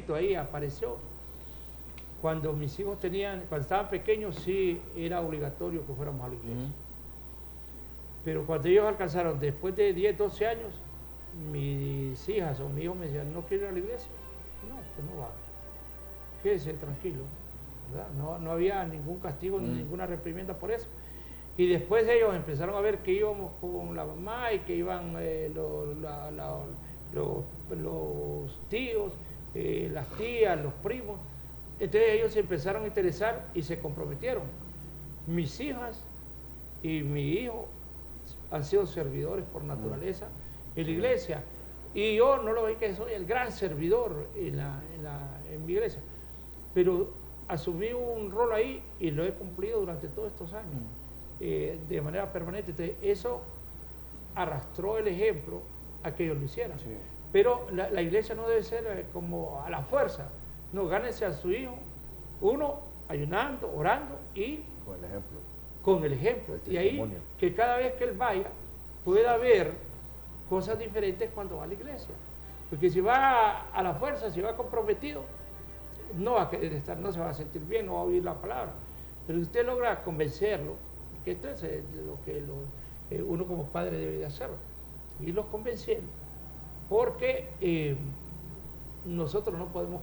tempranito ahí apareció. Cuando mis hijos cuando estaban pequeños, sí era obligatorio que fuéramos a la iglesia. Pero cuando ellos alcanzaron, después de 10, 12 años, mis hijas o mi hijo me decían, ¿no quiero ir a la iglesia? No, pues no va. Quédese tranquilo, ¿verdad? No había ningún castigo ni ninguna reprimenda por eso. Y después ellos empezaron a ver que íbamos con la mamá y que iban los tíos, las tías, los primos. Entonces ellos se empezaron a interesar y se comprometieron. Mis hijas y mi hijo han sido servidores por naturaleza en la iglesia. Y yo no lo veo que soy el gran servidor en mi iglesia, pero asumí un rol ahí y lo he cumplido durante todos estos años, de manera permanente. Entonces, eso arrastró el ejemplo a que ellos lo hicieran. Sí. Pero la iglesia no debe ser como a la fuerza. No, gánense a su hijo, uno ayunando, orando y con el ejemplo. Con el ejemplo. Y ahí, que cada vez que él vaya, pueda ver cosas diferentes cuando va a la iglesia. Porque si va a la fuerza, si va comprometido, no va a querer estar, no se va a sentir bien, no va a oír la palabra. Pero si usted logra convencerlo, que esto es lo que uno como padre debe de hacerlo, irlos convenciendo. Porque nosotros no podemos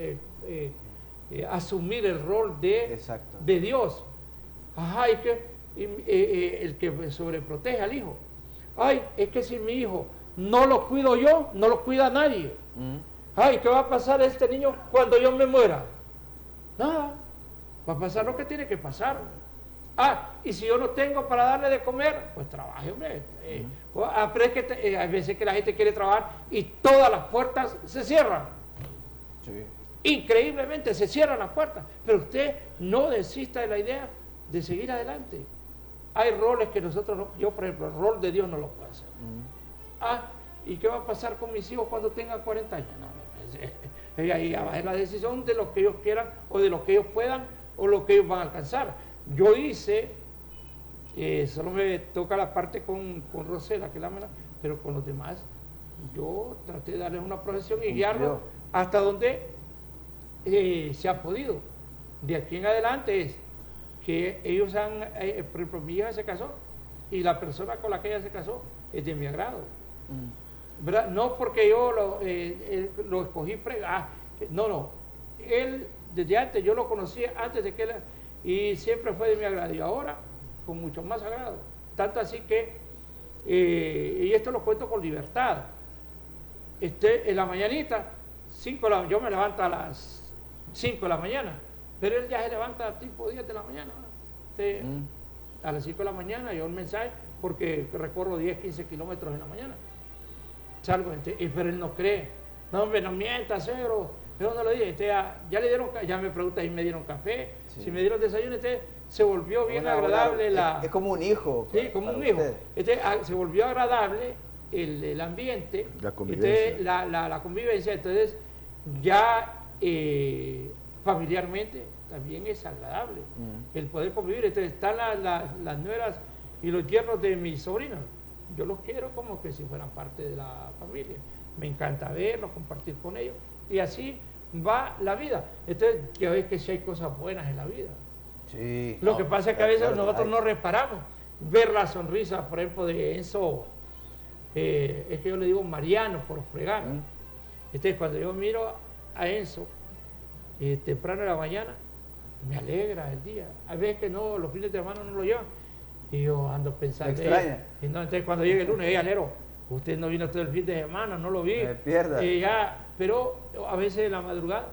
asumir el rol de Dios. Ajá, y que el que sobreprotege al hijo. Ay, es que si mi hijo no lo cuido yo, no lo cuida nadie. Ay, ¿qué va a pasar a este niño cuando yo me muera? Nada, va a pasar lo que tiene que pasar. Ah, y si yo no tengo para darle de comer, pues trabaje, hombre. Pero es que hay veces que la gente quiere trabajar y todas las puertas se cierran. Sí. Increíblemente se cierran las puertas, pero usted no desista de la idea de seguir adelante. Hay roles que nosotros no, yo por ejemplo, el rol de Dios no lo puedo hacer. Ah, ¿y qué va a pasar con mis hijos cuando tengan 40 años? No, ahí es la decisión de lo que ellos quieran o de lo que ellos puedan o lo que ellos van a alcanzar. Yo hice, solo me toca la parte con Rosela, que la mala, pero con los demás, yo traté de darles una profesión y guiarlos hasta donde se ha podido. De aquí en adelante es que ellos por ejemplo, mi hija se casó y la persona con la que ella se casó es de mi agrado. ¿Verdad? No porque yo lo escogí, no, él desde antes, yo lo conocía antes de que él, y siempre fue de mi agrado, y ahora con mucho más agrado. Tanto así que, y esto lo cuento con libertad, en la mañanita, yo me levanto a las 5 de la mañana, pero él ya se levanta tipo 10 de la mañana. A las 5 de la mañana yo un mensaje, porque recorro 10, 15 kilómetros en la mañana. Salgo, pero él no cree. No, hombre, no mientas, cero. Yo no lo dije. Ya le dieron, ya me pregunta si me dieron café, si me dieron desayuno. Se volvió bien agradable es como un hijo. Sí, como un hijo. Se volvió agradable el ambiente, la convivencia. La convivencia. Entonces, ya familiarmente también es agradable el poder convivir. Entonces, están las nueras y los yernos de mis sobrinos. Yo los quiero como que si fueran parte de la familia. Me encanta verlos, compartir con ellos. Y así va la vida. Entonces, ya ves que sí hay cosas buenas en la vida. Sí. Lo que pasa es que a veces nosotros no reparamos. Ver la sonrisa, por ejemplo, de Enzo, es que yo le digo Mariano por fregar. Cuando yo miro a Enzo, temprano en la mañana, me alegra el día. Hay veces que no, los fines de semana no lo llevan. Y yo ando pensando. ¿Me extraña? Entonces cuando llegue el lunes, alero, usted no vino todo el fin de semana, no lo vi. Me pierda. Pero a veces en la madrugada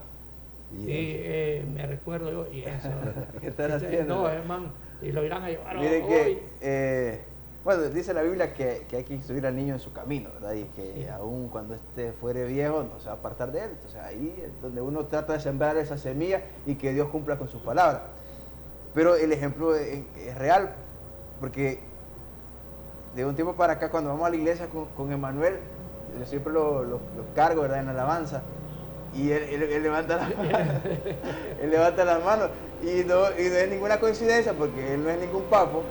me recuerdo yo y eso. ¿Qué están haciendo? No, hermano, y lo irán a llevar Mire hoy. Bueno, dice la Biblia que hay que instruir al niño en su camino, ¿verdad? Y que aún cuando fuere viejo no se va a apartar de él. Entonces ahí es donde uno trata de sembrar esa semilla y que Dios cumpla con sus palabras. Pero el ejemplo es real, porque de un tiempo para acá, cuando vamos a la iglesia con Emanuel, yo siempre lo cargo, ¿verdad?, en alabanza, y él levanta las manos, él levanta las manos, y no es ninguna coincidencia, porque él no es ningún papo,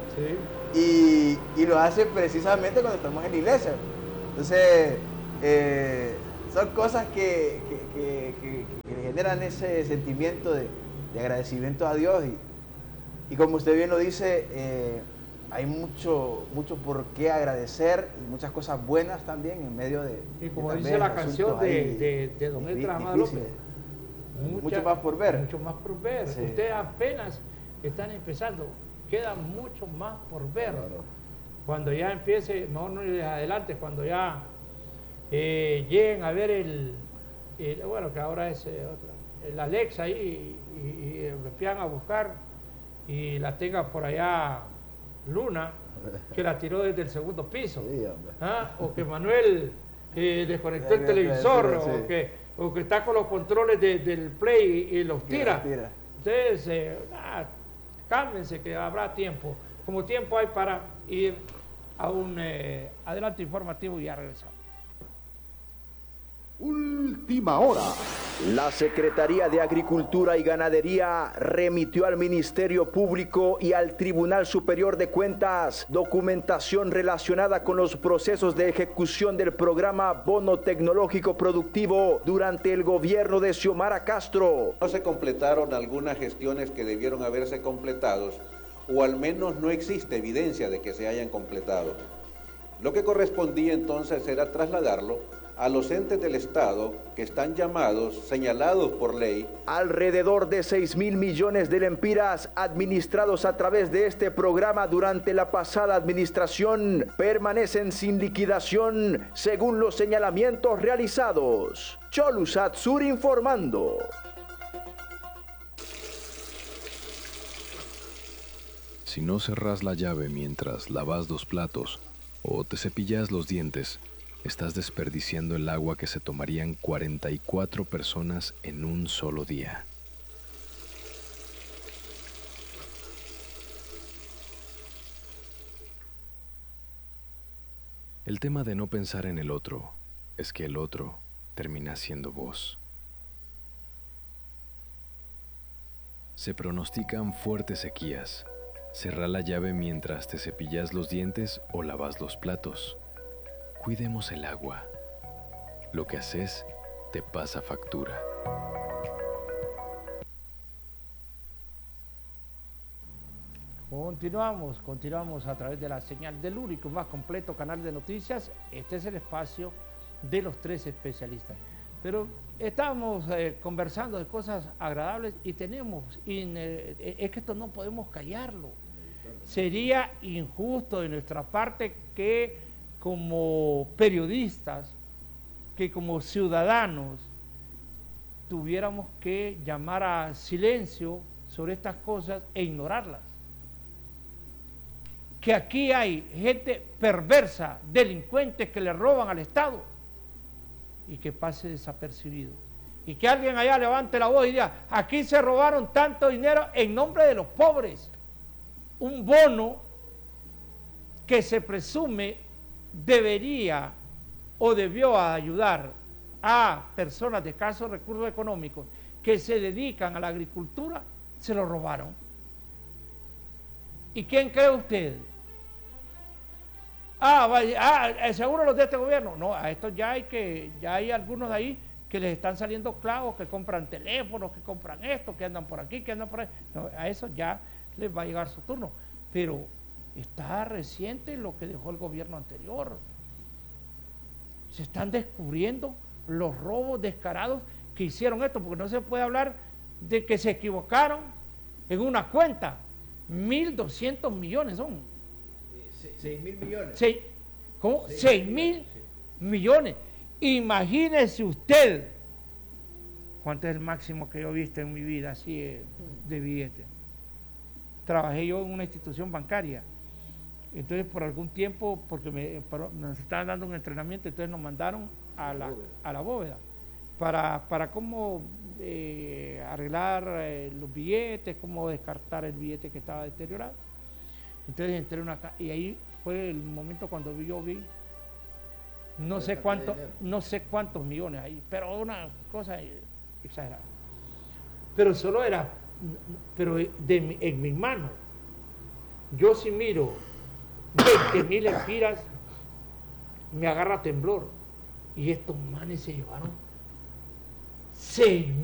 y lo hace precisamente cuando estamos en la iglesia. Entonces, son cosas que generan ese sentimiento de agradecimiento a Dios y como usted bien lo dice, hay mucho por qué agradecer y muchas cosas buenas también en medio de... Y como dice la canción de Don Edra Amado López, mucho más por ver. Mucho más por ver. Sí. Ustedes apenas están empezando, queda mucho más por ver. Claro. Cuando ya empiece, mejor no ir adelante, cuando ya lleguen a ver bueno, que ahora es el Alexa ahí y empiezan a buscar y la tenga por allá Luna, que la tiró desde el segundo piso. Sí, o que Manuel desconectó el televisor, sí. o que está con los controles del Play y los tira. Entonces, cálmense que habrá tiempo. Como tiempo hay para ir a un adelanto informativo y ya regresamos. Última hora. La Secretaría de Agricultura y Ganadería remitió al Ministerio Público y al Tribunal Superior de Cuentas documentación relacionada con los procesos de ejecución del programa Bono Tecnológico Productivo durante el gobierno de Xiomara Castro. No se completaron algunas gestiones que debieron haberse completados, o al menos no existe evidencia de que se hayan completado. Lo que correspondía entonces era trasladarlo a los entes del Estado que están llamados, señalados por ley. Alrededor de 6.000 millones de lempiras administrados a través de este programa durante la pasada administración permanecen sin liquidación según los señalamientos realizados. Cholusat Sur informando. Si no cerrás la llave mientras lavas los platos o te cepillas los dientes, estás desperdiciando el agua que se tomarían 44 personas en un solo día. El tema de no pensar en el otro es que el otro termina siendo vos. Se pronostican fuertes sequías. Cerrá la llave mientras te cepillas los dientes o lavas los platos. Cuidemos el agua. Lo que haces te pasa factura. Continuamos a través de la señal del único más completo canal de noticias. Este es el espacio de los tres especialistas. Pero estábamos conversando de cosas agradables y es que esto no podemos callarlo. Sería injusto de nuestra parte que como periodistas, que como ciudadanos tuviéramos que llamar a silencio sobre estas cosas e ignorarlas. Que aquí hay gente perversa, delincuentes que le roban al Estado y que pase desapercibido. Y que alguien allá levante la voz y diga, aquí se robaron tanto dinero en nombre de los pobres. Un bono que se presume debería o debió ayudar a personas de escasos recursos económicos que se dedican a la agricultura, se lo robaron. ¿Y quién cree usted? Seguro los de este gobierno. No, a estos ya hay algunos de ahí que les están saliendo clavos, que compran teléfonos, que compran esto, que andan por aquí, que andan por ahí. No, a eso ya les va a llegar su turno. Pero está reciente lo que dejó el gobierno anterior. Se están descubriendo los robos descarados que hicieron esto, porque no se puede hablar de que se equivocaron en una cuenta. 1.200 millones son. 6.000 millones. ¿Cómo? 6.000 millones. Imagínese usted cuánto es el máximo que yo he visto en mi vida así de billete. Trabajé yo en una institución bancaria. Entonces, por algún tiempo, porque nos estaban dando un entrenamiento, entonces nos mandaron a la bóveda para cómo arreglar los billetes, cómo descartar el billete que estaba deteriorado. Entonces entré y ahí fue el momento cuando yo vi no sé cuántos millones ahí, pero una cosa exagerada. Pero solo era, en mi mano, yo si miro 20.000 lempiras, me agarra temblor. Y estos manes se llevaron 6.000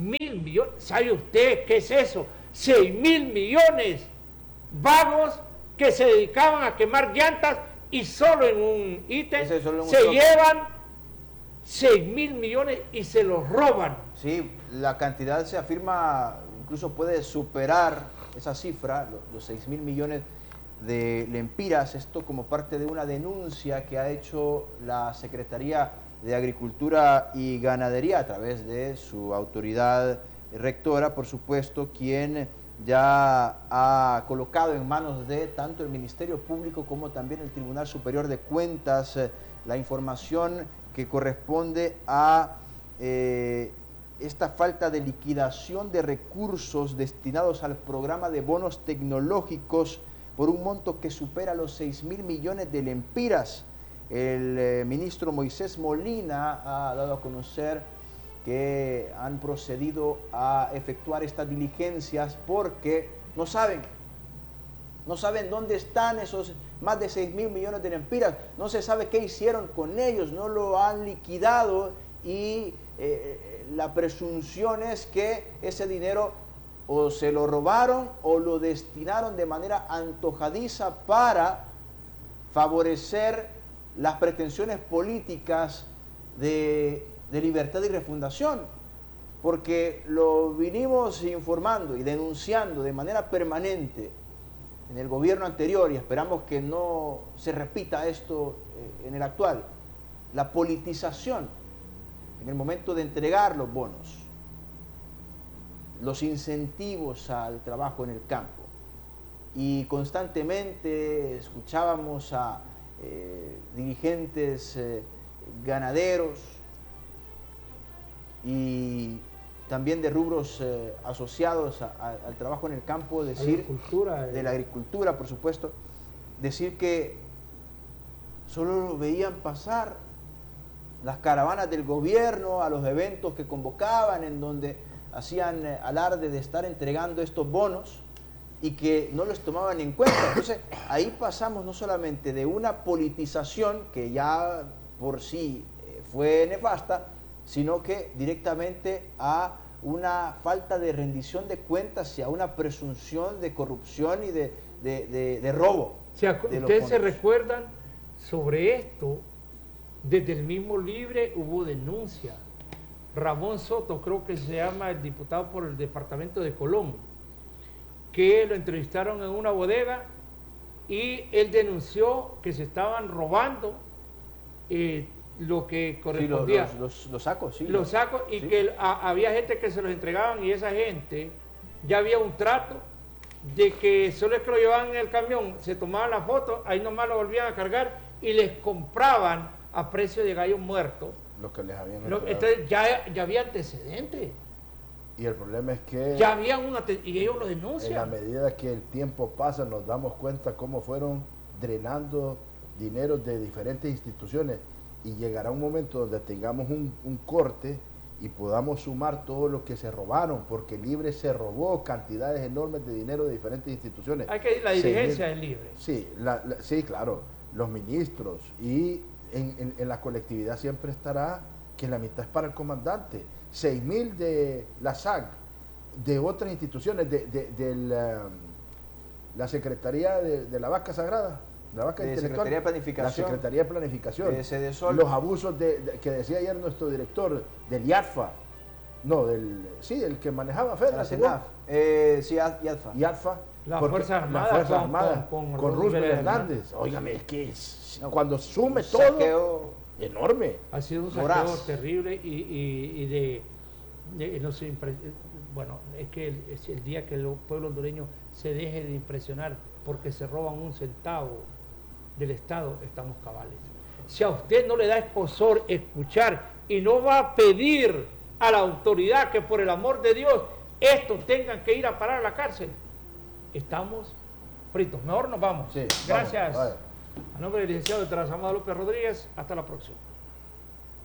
millones. ¿Sabe usted qué es eso? 6.000 millones vagos que se dedicaban a quemar llantas y solo en un ítem se llevan 6.000 millones y se los roban. Sí, la cantidad se afirma, incluso puede superar esa cifra, los 6.000 millones de lempiras, esto como parte de una denuncia que ha hecho la Secretaría de Agricultura y Ganadería a través de su autoridad rectora, por supuesto, quien ya ha colocado en manos de tanto el Ministerio Público como también el Tribunal Superior de Cuentas la información que corresponde a esta falta de liquidación de recursos destinados al programa de bonos tecnológicos por un monto que supera los 6.000 millones de lempiras. El ministro Moisés Molina ha dado a conocer que han procedido a efectuar estas diligencias porque no saben dónde están esos más de 6.000 millones de lempiras, no se sabe qué hicieron con ellos, no lo han liquidado y la presunción es que ese dinero o se lo robaron o lo destinaron de manera antojadiza para favorecer las pretensiones políticas de Libertad y Refundación, porque lo vinimos informando y denunciando de manera permanente en el gobierno anterior y esperamos que no se repita esto en el actual, la politización en el momento de entregar los bonos, los incentivos al trabajo en el campo. Y constantemente escuchábamos a dirigentes ganaderos y también de rubros asociados al trabajo en el campo, decir, de la agricultura, por supuesto, decir que solo veían pasar las caravanas del gobierno a los eventos que convocaban, en donde hacían alarde de estar entregando estos bonos y que no los tomaban en cuenta. Entonces, ahí pasamos no solamente de una politización que ya por sí fue nefasta, sino que directamente a una falta de rendición de cuentas y a una presunción de corrupción y de robo. O sea, ustedes se recuerdan sobre esto, desde el mismo Libre hubo denuncia. Ramón Soto, creo que se llama, el diputado por el departamento de Colón, que lo entrevistaron en una bodega y él denunció que se estaban robando lo que correspondía. Sí, los sacos, sí. Los sacos, y sí, que había gente que se los entregaban y esa gente ya había un trato de que solo es que lo llevaban en el camión, se tomaban la foto, ahí nomás lo volvían a cargar y les compraban a precio de gallo muerto. Lo que les habían entonces ya había antecedentes. Y el problema es que ya había y ellos lo denuncian. En la medida que el tiempo pasa nos damos cuenta cómo fueron drenando dinero de diferentes instituciones y llegará un momento donde tengamos un corte y podamos sumar todo lo que se robaron, porque Libre se robó cantidades enormes de dinero de diferentes instituciones. Hay que ir la dirigencia del Libre. Sí, sí, claro, los ministros y en la colectividad siempre estará que la mitad es para el comandante. 6.000 de la SAC, de otras instituciones, de la Secretaría de la Vaca Sagrada, la Vaca Intelectual, Secretaría de Planificación, la Secretaría de Planificación, de Sedesol, los abusos que decía ayer nuestro director del IATFA, no, el que manejaba FEDRA, sí, IATFA, las Fuerzas Armadas con Roosevelt Hernández. Óigame, es que cuando sume todo, enorme. Ha sido un saqueo terrible y no sé, bueno, es que es el día que el pueblo hondureño se deje de impresionar porque se roban un centavo del Estado, estamos cabales. Si a usted no le da escozor escuchar y no va a pedir a la autoridad que por el amor de Dios estos tengan que ir a parar a la cárcel, estamos fritos. Mejor nos vamos. Sí, gracias. vamos, A nombre del licenciado Dr. Amado López Rodríguez, hasta la próxima.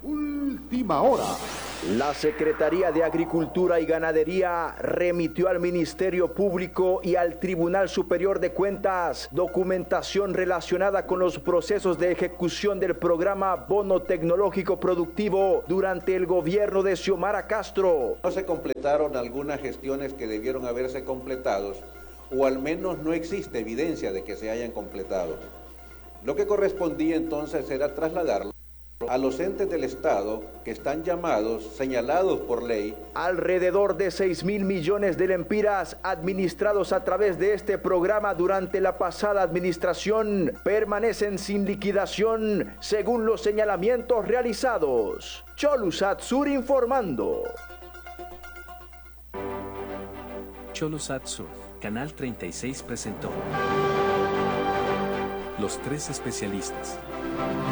Última hora. La Secretaría de Agricultura y Ganadería remitió al Ministerio Público y al Tribunal Superior de Cuentas documentación relacionada con los procesos de ejecución del programa Bono Tecnológico Productivo durante el gobierno de Xiomara Castro. No se completaron algunas gestiones que debieron haberse completados, o al menos no existe evidencia de que se hayan completado. Lo que correspondía entonces era trasladarlo a los entes del Estado que están llamados, señalados por ley. Alrededor de 6.000 millones de lempiras administrados a través de este programa durante la pasada administración permanecen sin liquidación según los señalamientos realizados. Cholusat Sur informando. Cholusat Sur, Canal 36 presentó Los Tres Especialistas.